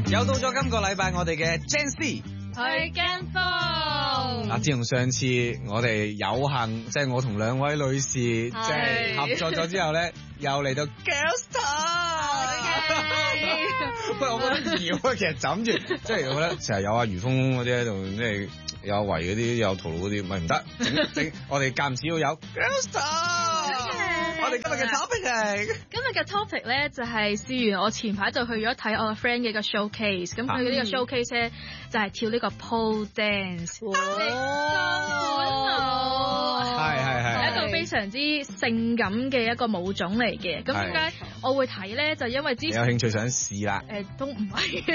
又到咗今個禮拜我哋嘅 Gen C 去跟風。 嗱，自從上次我哋有幸即係我同兩位女士即係合作咗之後咧，又嚟到 Girls Talk。喂，我覺得要啊，其實枕住，即係我覺得成日有阿余峰嗰啲喺度，即係有阿維嗰啲，有陶魯嗰啲，咪唔得。整我哋間唔時要有 Girls Talk。我哋今日嘅 topic 係今日嘅 topic 咧，就係試完我前排就去咗睇我個 friend 嘅一個 showcase， 咁佢呢個 showcase 咧就係跳呢個 pole dance。係一個非常之性感嘅一個舞種嚟嘅。咁點解我會睇咧？就因為之前有興趣想試啦。 都唔係。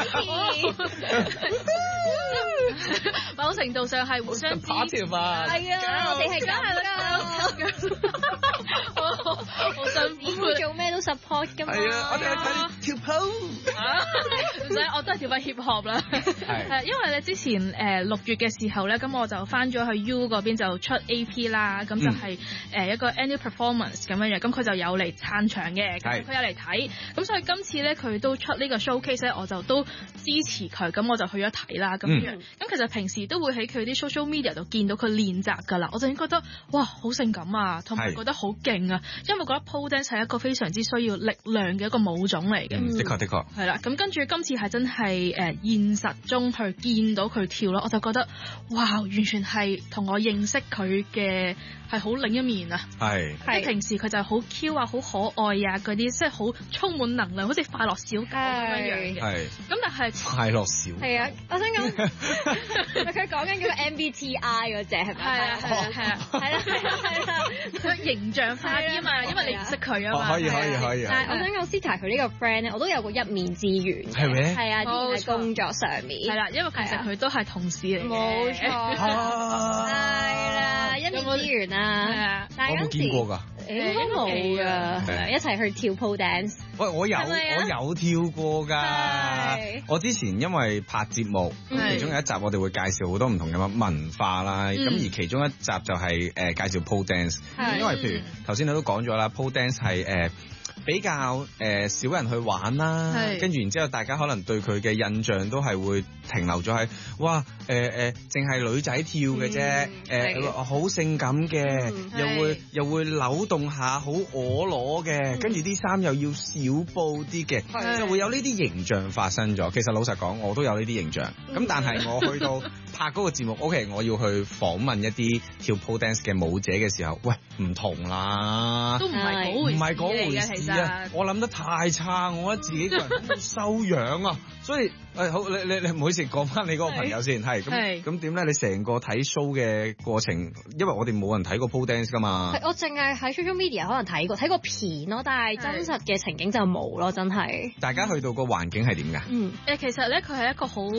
某程度上係互相支持嘛。係啊，我哋係咁㗎。好辛苦， 做咩都 support 㗎嘛。 係啊，我哋去睇跳 pole。 所以我都係跳翻 hip hop 啦。係因為咧之前6月嘅時候咧，咁我就翻咗去 U 嗰邊就出 AP 啦，咁就係一個 annual performance 咁樣樣，咁佢就有嚟撐場嘅，佢有嚟睇，咁所以今次咧佢都出呢個 showcase 咧，我就都支持佢，咁我就去咗睇啦咁樣。咁其實平時都會喺佢啲 social media 度見到佢練習㗎啦，我就已經覺得哇好性感啊，同埋覺得好勁啊，因為覺得 pole dance 係一個非常之需要力量嘅一個舞種嚟嘅。 的確的確。 係啦，咁跟住今次係真係現實中去見到佢跳咯，我就覺得哇，完全係同我認識佢嘅係好另一面啊！係，即係平時佢就係好 Q 啊，好可愛啊嗰啲，即係好充滿能量，好似快樂小狗咁樣樣嘅。係，咁但係快樂小狗。 係啊，我想講，佢講緊嗰個 MBTI 嗰隻係咪？ 係啊係啊係啊係啦係啦，佢形象化啲啊嘛，因為你唔識佢啊嘛。 可以。 但係我想講 Sita 佢呢個 friend 咧，我都有個一面之緣。 係咩？ 係啊，喺工作上面。 係啦，因為其實佢都係同事嚟嘅。 冇錯。係啦，一面之緣啊！係啊，但係我冇見過㗎， 應該冇㗎，一齊去跳 pole dance。 喂，我有跳過㗎。我之前因為拍節目，其中有一集我哋會介紹好多唔同嘅文化啦。咁而其中一集就係介紹 pole dance，因為譬如頭先你都講咗啦，pole dance 係比較少人去玩啦，跟住然之後大家可能對佢嘅印象都係會停留咗喺哇淨係女仔跳嘅啫，好性感嘅，又會扭動下好婀娜嘅，跟住啲衫又要小布啲嘅，就會有呢啲形象發生咗。其實老實講，我都有呢啲形象，咁但係我去到拍嗰個節目，OK， 我要去訪問一啲跳 pole dance 嘅舞者嘅時候，喂，唔同啦， 都唔係嗰回事啊！ 我諗得太差，我覺得自己個人好冇修養啊，所以好，你唔好意思，講翻你嗰個朋友先，係咁點咧？你成個睇 show 嘅過程，因為我哋冇人睇過 pole dance 噶嘛， 我淨係喺 social media 可能睇過片咯，但係真實嘅情景就冇咯，真係。 大家去到個環境係點㗎？ 其實咧佢係一個好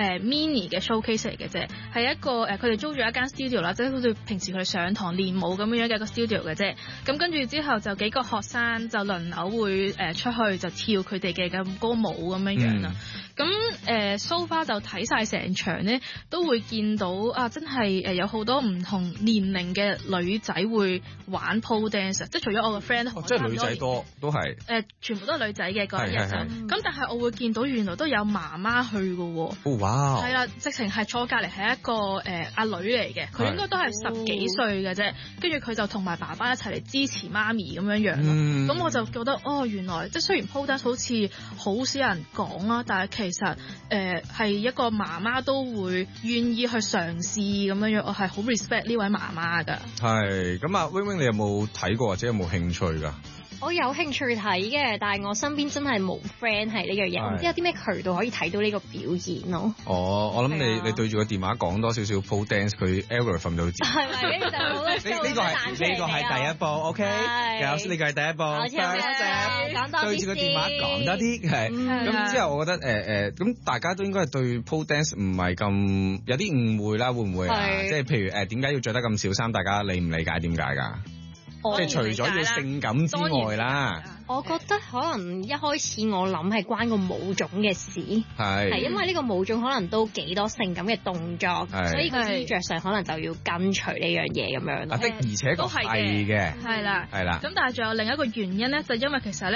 mini 嘅 showcase 嚟嘅啫，係一個佢哋租咗一間 studio 啦，即係好似平時佢哋上堂練舞咁樣嘅一個 studio 嘅啫。咁跟住之後就幾個學生就輪流會出去就跳佢哋嘅嗰個舞咁樣樣啦。咁so far 就睇晒成場咧，都會見到啊，真係有好多唔同年齡嘅女仔會玩 pole dance， 即係除咗我個 friend 咧， 即係女仔多都係全部都係女仔嘅嗰一日。咁但係我會見到原來都有媽媽去嘅喎。 哇！係啦，直情係坐隔離係一個阿女嚟嘅，佢應該都係10幾歲嘅啫，跟住佢就同埋爸爸一齊嚟支持媽咪咁樣樣。咁我就覺得原來即係雖然 pole dance 好似好少人講啦，但係其實係一個媽媽都會願意去嘗試咁樣樣，我係好 respect 呢位媽媽㗎。 係咁啊 Wing Wing 你有冇睇過或者有冇興趣㗎？ 我有興趣睇嘅，但係我身邊真係冇 friend 係呢樣嘢，唔知有啲咩渠道可以睇到呢個表演咯。 我諗你對住個電話講多少少 pole dance， 佢 algorithm 都知。係咪？呢個係第一步 ，OK？有呢個係第一步。 講多啲先。對住個電話講多啲係。 咁之後我覺得咁大家都應該係對 pole dance 唔係咁有啲誤會啦，會唔會啊？即係譬如點解要着得咁少衫？大家理唔理解點解㗎？即係除咗要性感之外啦， 我覺得可能一開始我諗係關個舞種嘅事，係因為呢個舞種可能都幾多性感嘅動作，所以個衣着上可能就要跟隨呢樣嘢咁樣咯。 的而且確係嘅， 係啦。咁但係仲有另一個原因咧，就因為其實咧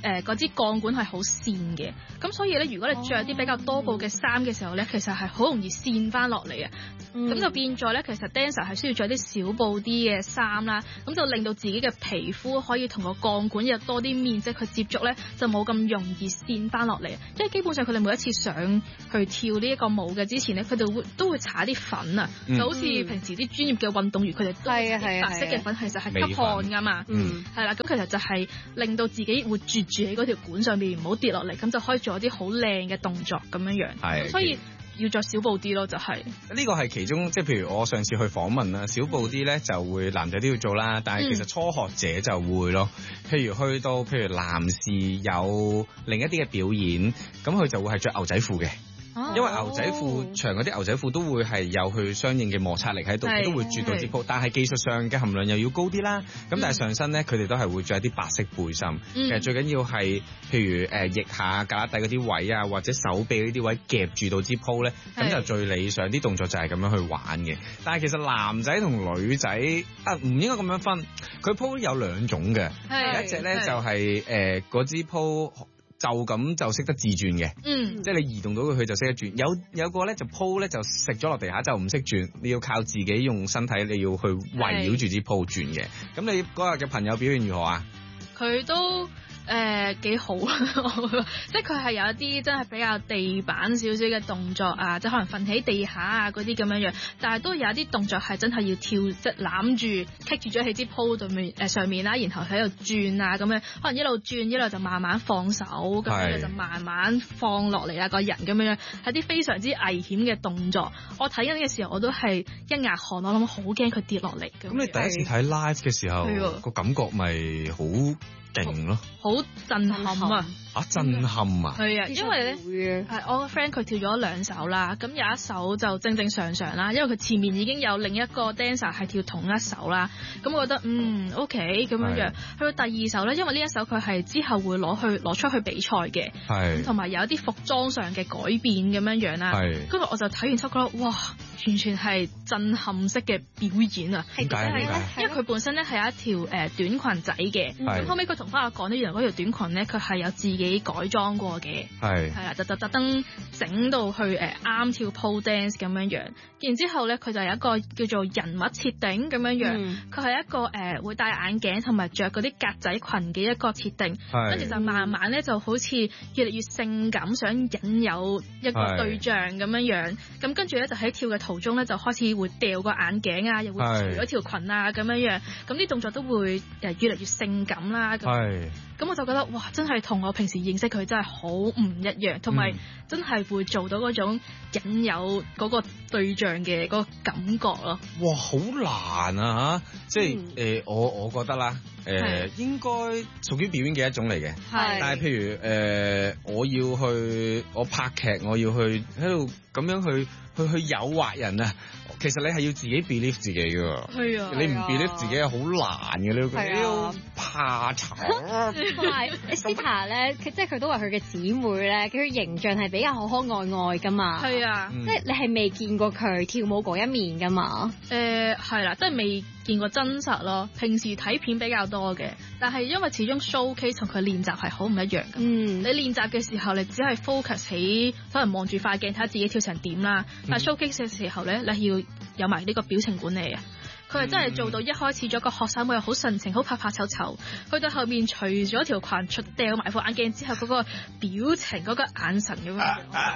嗰支鋼管係好跣嘅，咁所以咧，如果你着啲比較多布嘅衫嘅時候咧，其實係好容易跣翻落嚟啊。咁就變咗咧，其實 dancer 係需要着啲小布啲嘅衫啦，咁就令到自己嘅皮膚可以同個鋼管有多啲面積去接觸咧，就冇咁容易跣翻落嚟。因為基本上佢哋每一次上去跳呢一個舞嘅之前咧，佢哋都會搽啲粉啊，就好似平時啲專業嘅運動員佢哋都係白色嘅粉，其實係吸汗噶嘛，係啦，咁其實就係令到自己會絕住喺嗰條管上面，唔好跌落嚟，咁就可以做一啲好靚嘅動作咁樣樣。所以要着小布啲咯，就係呢個係其中，即係譬如我上次去訪問啦，小布啲咧就會男仔都要做啦，但係其實初學者就會咯。譬如去到男士有另一啲嘅表演，咁佢就會係着牛仔褲嘅。因為牛仔褲長嗰啲牛仔褲都會係有佢相應嘅摩擦力喺度，都會啜到支鋪，但係技術上嘅含量又要高啲啦。咁但係上身咧，佢哋都係會着一啲白色背心。其實最緊要係譬如腋下、胳肋底嗰啲位啊，或者手臂呢啲位夾住到支鋪咧，咁就最理想。啲動作就係咁樣去玩嘅。但係其實男仔同女仔唔應該咁樣分，佢鋪有兩種嘅。有一隻咧就係嗰支鋪。就咁就識得自轉嘅，即係你移動到佢就識得轉。有個咧就鋪咧就食咗落地下就唔識轉，你要靠自己用身體，你要去圍繞住支鋪轉嘅。咁你嗰日嘅朋友表現如何啊？ 佢都幾好啊！即係佢係有一啲真係比較地板少少嘅動作啊，即係可能瞓喺地下啊嗰啲咁樣樣，但係都有一啲動作係真係要跳，即係攬住棘住咗喺支鋪對面上面啦，然後喺度轉啊咁樣，可能一路轉一路就慢慢放手，咁樣就慢慢放落嚟啦個人咁樣樣，係啲非常之危險嘅動作。我睇緊嘅時候我都係一額汗，我諗好驚佢跌落嚟。咁你第一次睇 live 嘅時候，個感覺咪好勁咯， 好震撼啊！ 震撼啊！ 係啊，因為咧係我個 friend 佢跳咗2首啦，咁有一首就正正常常啦，因為佢前面已經有另一個 dancer 係跳同一首啦，咁我覺得OK 咁樣樣。去到第2首咧，因為呢一首佢係之後會攞出去比賽嘅，同埋有一啲服裝上嘅改變咁樣樣啦。跟住我就睇完之後覺得哇，完全係震撼式嘅表演啊！ 點解咧？ 因為佢本身咧係有一條短裙仔嘅，咁後尾佢同翻我講呢，原來嗰條短裙咧佢係有自己改裝過嘅，係啦，就特登整到去啱跳 pole dance 咁樣樣。然之後咧，佢就有一個叫做人物設定咁樣樣，佢係一個會戴眼鏡同埋着嗰啲格仔裙嘅一個設定，跟住就慢慢咧就好似越嚟越性感，想引誘一個對象咁樣樣。咁跟住咧就喺跳嘅途中咧就開始會掉個眼鏡啊，又會除咗條裙啊咁樣樣。咁啲動作都會越嚟越性感啦。咁我就覺得哇，真係同我平時認識佢真係好唔一樣，同埋真係會做到嗰種引誘嗰個對象嘅嗰個感覺咯。 哇，好難啊嚇！即係我覺得啦，應該屬於表演嘅一種嚟嘅。但係譬如我要去我拍劇，我要去喺度咁樣去誘惑人啊！其實你係要自己 believe 自己㗎，你唔 believe 自己係好難嘅，你要怕醜。 同埋 Sita 咧，即係佢都話佢嘅姊妹咧，佢形象係比較可可愛愛㗎嘛。係啊，即係你係未見過佢跳舞嗰一面㗎嘛？ 係啦，即係未見過真實咯。平時睇片比較多嘅，但係因為始終 showcase 同佢練習係好唔一樣嘅。你練習嘅時候，你只係 focus 喺可能望住塊鏡睇下自己跳成點啦。但係 showcase 嘅時候咧，你要有埋呢個表情管理啊。佢係真係做到一開始咗個學生會好純情，好怕怕醜醜，去到後面除咗條裙，掉埋副眼鏡之後，嗰個表情、嗰個眼神咁樣，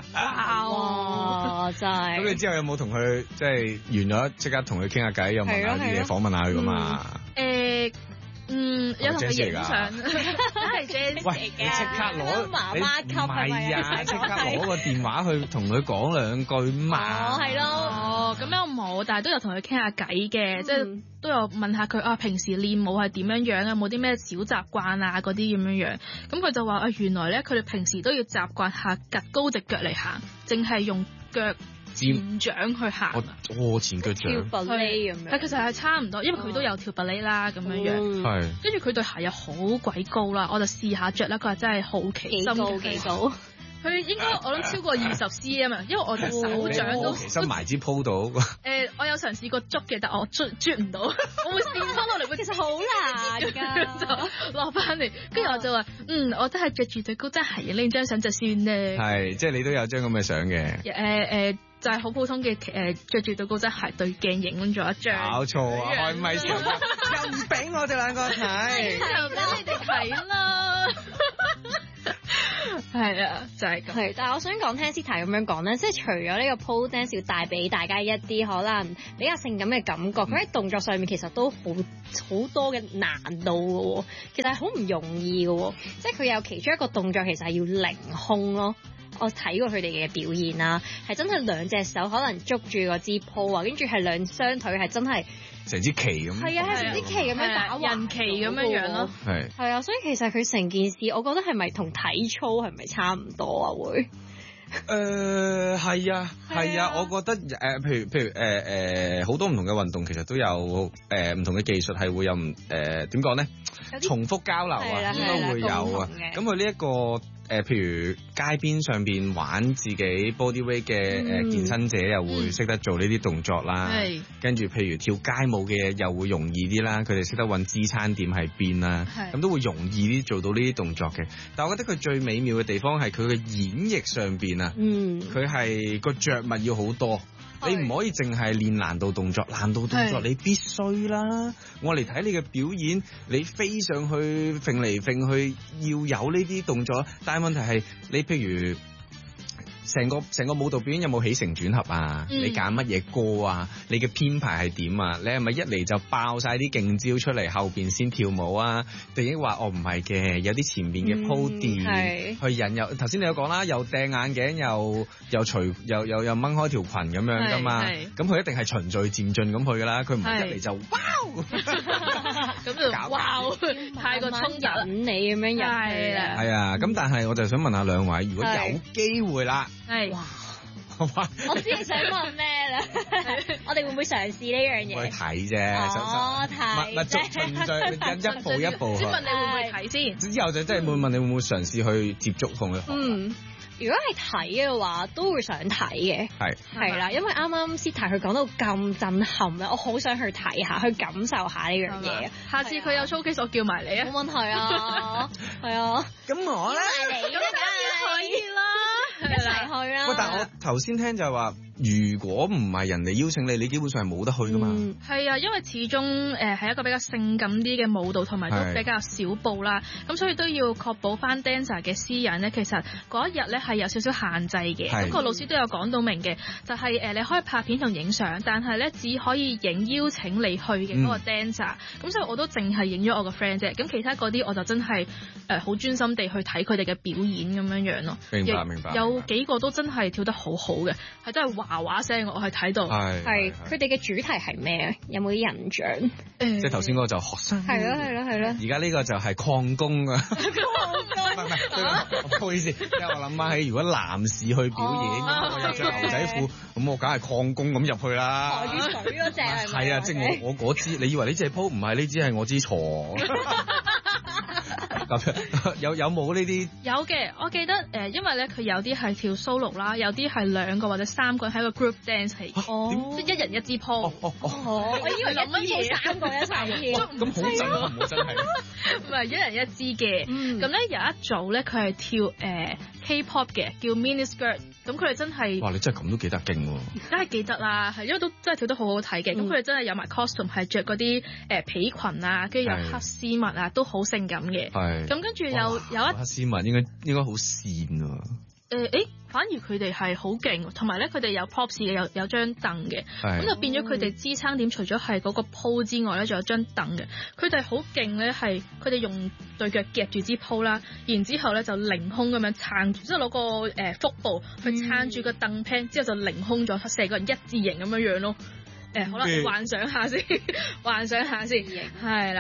哇！真係。 咁你之後有冇同佢即係完咗即刻同佢傾下偈，有問下啲嘢訪問下佢㗎嘛？ 有同佢影相，都係 Jazz 嚟嘅。 喂，你即刻攞媽媽級係咪啊？ 即刻攞個電話去同佢講兩句嘛。 係咯。咁又冇，但係都有同佢傾下偈嘅，即係都有問下佢平時練舞係點樣樣啊，冇啲咩小習慣啊嗰啲咁樣樣。咁佢就話原來咧佢哋平時都要習慣下趌高隻腳嚟行，淨係用腳前掌去行。 前腳掌。 跳芭蕾咁樣。 係其實係差唔多，因為佢都有跳芭蕾啦咁樣樣。係。跟住佢對鞋又好鬼高啦，我就試下着啦。佢話真係好奇心。 幾高？佢佢應該我諗超過20 cm 啊，因為我隻手掌都其實埋支鋪到。 我有嘗試過捉嘅，但我捉唔到，我會跌翻落嚟， 其實好難㗎， 就落翻嚟。跟住我就話，我真係着住對高踭鞋影呢張相就算咧。 係，即係你都有張咁嘅相嘅。 就係好普通嘅着住對高踭鞋對鏡影咗一張。 搞錯啊！開咪先，又唔俾我哋兩個睇， 又俾你哋睇啦。係啊，就係咁。 係，但係我想講聽 Zita 咁樣講咧，即係除咗呢個 pole dance 要帶俾大家一啲可能比較性感嘅感覺，佢喺動作上面其實都好多嘅難度嘅喎，其實係好唔容易嘅喎，即係佢有其中一個動作其實係要凌空咯。我睇過佢哋嘅表現啦，係真係兩隻手可能捉住個支鋪啊，跟住係兩雙腿係真係成支旗咁。 係啊，係成支旗咁樣打橫人旗咁樣咯。 係啊，所以其實佢成件事，我覺得係咪同體操係咪差唔多啊？會？ 係啊，我覺得譬如好多唔同嘅運動其實都有唔同嘅技術係會有點講咧，重複交流啊，應該會有啊。咁佢呢一個譬如街邊上邊玩自己 body weight 嘅健身者又會識得做呢啲動作啦。跟住譬如跳街舞嘅又會容易啲啦，佢哋識得揾支撐點喺邊啦，咁都會容易啲做到呢啲動作嘅。但係我覺得佢最美妙嘅地方係佢嘅演繹上邊啊，佢係個着物要好多。你唔可以淨係練難度動作，難度動作你必須啦。我嚟睇你嘅表演，你飛上去揈嚟揈去要有呢啲動作，但係問題係你譬如成個舞蹈表演有冇起承轉合啊？你揀乜嘢歌啊？你嘅編排係點啊？你係咪一嚟就爆晒啲勁招出嚟，後邊先跳舞啊？定係話唔係嘅，有啲前面嘅鋪墊去引誘。頭先你有講啦，又掟眼鏡，又除又掹開條裙咁樣噶嘛？咁佢一定係循序漸進咁去噶啦，佢唔係一嚟就哇咁就哇太過衝引你咁樣入去啦。 係啊，咁但係我就想問下兩位，如果有機會啦。 哇！我知你想問咩啦？我哋會唔會嘗試呢樣嘢？ 去睇啫， 睇啫， 循序一步一步。 先問你會唔會睇先？ 之後就真係會問你會唔會嘗試去接觸同佢學。 如果係睇嘅話，都會想睇嘅。係啦，因為啱啱 Zita 佢講到咁震撼咧，我好想去睇下，去感受下呢樣嘢。 下次佢有 showcase，我叫埋你啊！ 冇問題啊，係啊。 咁我咧， 咁可以啦。 一齊去啦！ 喂，但係我頭先聽就係話，如果唔係人哋邀請你，你基本上係冇得去噶嘛。 係啊，因為始終係一個比較性感啲嘅舞蹈，同埋都比較少布啦，咁所以都要確保翻 dancer 嘅私隱咧。其實嗰一日咧係有少少限制嘅，咁個老師都有講到明嘅，就係你可以拍片同影相，但係咧只可以影邀請你去嘅嗰個 dancer。咁所以我都淨係影咗我個 friend 啫，咁其他嗰啲我就真係好專心地去睇佢哋嘅表演咁樣樣咯。 明白。 有幾個都真係跳得好好嘅，係真係嘩嘩聲，我係睇到。 係佢哋嘅主題係咩？有冇啲印象？ 即係頭先嗰個就學生。 係咯。而家呢個就係礦工啊。 礦工。 唔好意思，因為我諗翻起，如果男士去表演，我有着牛仔褲，咁我梗係礦工咁入去啦。 抬住水嗰隻係咪？ 係啊，即係我嗰支，你以為呢隻鋪唔係，呢支係我支鋤。有冇呢啲？ 有嘅，我記得因為咧佢有啲係跳 solo 啦，有啲係2個或者3個喺個 group dance 嚟，即係一人一支鋪。我以為諗乜嘢3個一齊跳， 咁好震撼喎，真係。 唔係一人一支嘅，咁咧有一組咧佢係跳K-pop 嘅，叫 mini skirt，咁佢哋真係。哇！ 你真係咁都記得勁喎。 梗係記得啦，係因為都真係跳得好好睇嘅，咁佢哋真係有埋 costume， 係着嗰啲皮裙啊，跟住有黑絲襪啊，都好性感嘅。咁跟住有一黑絲襪應該好跣啊。 反而佢哋係好勁，同埋咧佢哋有 props 嘅，有張凳嘅，咁就變咗佢哋支撐點除咗係嗰個鋪之外咧，仲有張凳嘅。佢哋好勁咧，係佢哋用對腳夾住支鋪啦，然之後咧就凌空咁樣撐住，即係攞個腹部去撐住個凳 pan，之後就凌空咗，成個人一字形咁樣樣咯。好啦，幻想下先，係啦。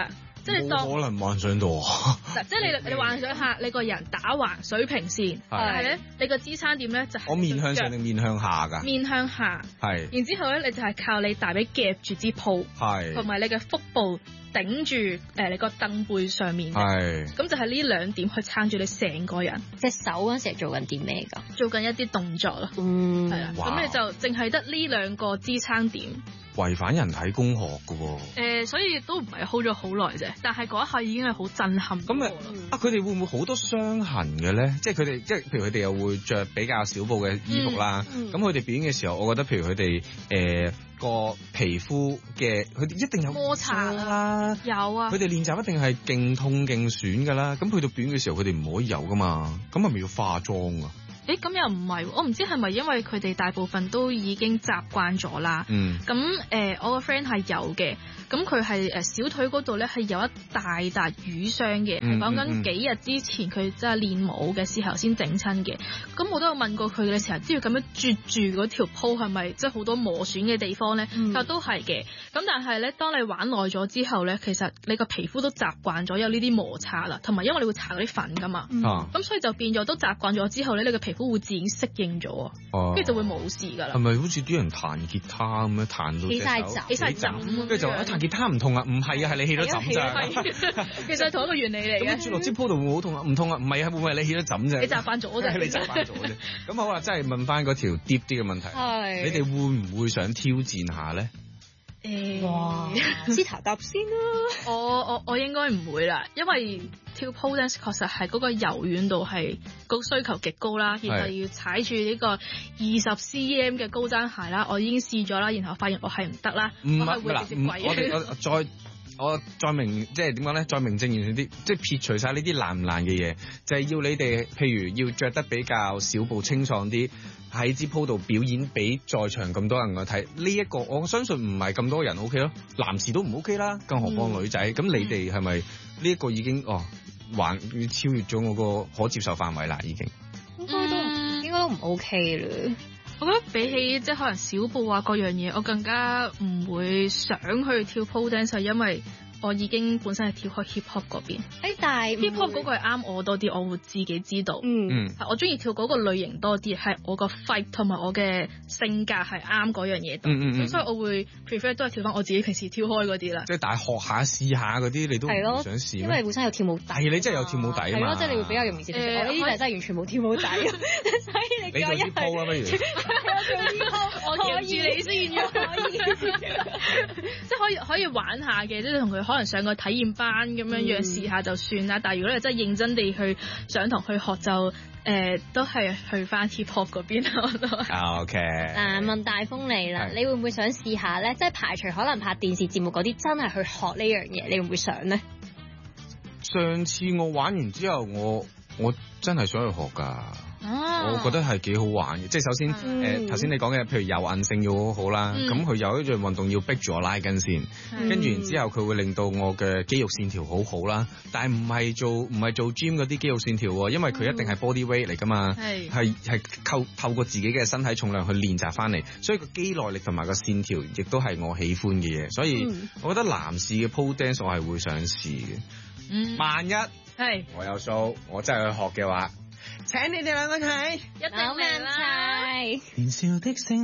即係當可能幻想到啊！ 即係你幻想下，你個人打橫水平線，但係咧你個支撐點咧就係我面向上定面向下㗎？面向下。 係。 然之後咧，你就係靠你大髀夾住支鋪，係，同埋你嘅腹部頂住你個凳背上面，係。咁就係呢兩點去撐住你成個人。 隻手嗰陣時係做緊啲咩㗎？ 做緊一啲動作咯。係啦。咁你就淨係得呢兩個支撐點。 違反人體工學㗎喎。 所以都唔係 hold 咗好耐啫，但係嗰一下已經係好震撼。咁佢哋會唔會好多傷痕嘅咧？即係佢哋，即係譬如佢哋又會着比較少布嘅衣服啦。咁佢哋表演嘅時候，我覺得譬如佢哋個皮膚嘅，佢哋一定有摩擦啦。有啊。 佢哋練習一定係勁痛勁損㗎啦。咁去到表演嘅時候，佢哋唔可以有㗎嘛。咁係咪要化妝啊？ 咁又唔係，我唔知係咪因為佢哋大部分都已經習慣咗啦。咁我個 friend 係有嘅，咁佢係小腿嗰度咧係有一大笪瘀傷嘅，係講緊幾日之前佢真係練舞嘅時候先整親嘅。咁我都有問過佢嘅時候，只要咁樣啜住嗰條鋪係咪即係好多磨損嘅地方咧？佢都係嘅。咁但係咧，當你玩耐咗之後咧，其實你個皮膚都習慣咗有呢啲摩擦啦，同埋因為你會搽嗰啲粉噶嘛。咁所以就變咗都習慣咗之後咧，你個皮膚會自然適應咗，跟住就會冇事㗎啦。 係咪好似啲人彈吉他咁樣彈到起晒枕， 跟住就彈吉他唔痛啊？唔係啊，係你起咗枕咋。 其實係同一個原理嚟嘅。 咁轉落支鋪度會唔會好痛啊？唔痛啊，唔係啊，會唔會係你起咗枕啫？ 你習慣咗啫。 你習慣咗啫。咁好啦，真係問翻嗰條 deep 啲嘅問題。你哋會唔會想挑戰下咧？ 哇！斯塔答先啦。 我應該唔會啦，因為跳 pole dance 確實係嗰個柔軟度係個需求極高啦，然後要踩住呢個20 cm 嘅高踭鞋啦，我已經試咗啦，然後發現我係唔得啦，我係會直接跪。 我再明，即係點講咧？再明正言順啲，即係撇除晒呢啲難唔難嘅嘢，就係要你哋，譬如要着得比較少布清爽啲，喺支鋪度表演俾在場咁多人去睇。呢一個我相信唔係咁多人 OK 咯，男士都唔 OK 啦，更何況女仔。咁你哋係咪呢一個已經還超越咗我個可接受範圍啦？已經應該都唔 OK 啦。 我覺得比起即係可能小布啊各樣嘢，我更加唔會想去跳 pole dance，因為我已經本身係跳開 hip hop 嗰邊。 但係 hip hop 嗰個係啱我多啲，我會自己知道。我中意跳嗰個類型多啲，係我個 fight 同埋我嘅性格係啱嗰樣嘢多。咁所以我會 prefer 都係跳翻我自己平時跳開嗰啲啦。 即係但係學下試下嗰啲，你都唔想試咩？ 因為本身有跳舞底。 係你真係有跳舞底啊嘛。係咯， 即係你會比較容易接受。我呢啲就真係完全冇跳舞底，所以你叫我一鋪啊，不如。 我做呢鋪，我夾住你先，可以。即係可以玩下嘅，即係同佢可能上個體驗班咁樣樣試下就算啦。但係如果你真係認真地去上堂去學，就都係去翻 hip hop 嗰邊咯。都係。 OK。 問大風你啦，你會唔會想試下咧？即係排除可能拍電視節目嗰啲，真係去學呢樣嘢，你會唔會想咧？ 上次我玩完之後，我真係想去學㗎。我覺得係幾好玩嘅，即係首先頭先你講嘅，譬如柔韌性要好好啦，咁佢有一樣運動要逼住我拉筋先，跟住然之後佢會令到我嘅肌肉線條好好啦，但係唔係做 gym 嗰啲肌肉線條喎，因為佢一定係 body weight 嚟㗎嘛，係透過自己嘅身體重量去練習翻嚟，所以個肌耐力同埋個線條亦都係我喜歡嘅嘢，所以我覺得男士嘅 pole dance 我係會想試嘅，萬一我有數，我真係去學嘅話。請你哋兩個睇， 一定嚟啦！ 年少的星